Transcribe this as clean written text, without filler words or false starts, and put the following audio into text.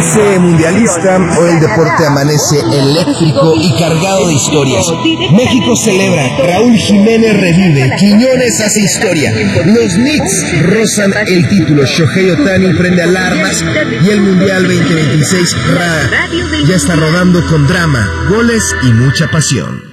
amanece mundialista, hoy el deporte amanece eléctrico y cargado de historias. México celebra, Raúl Jiménez revive, Quiñones hace historia, los Knicks rozan el título, Shohei Ohtani prende alarmas y el Mundial 2026 ya está rodando con drama, goles y mucha pasión.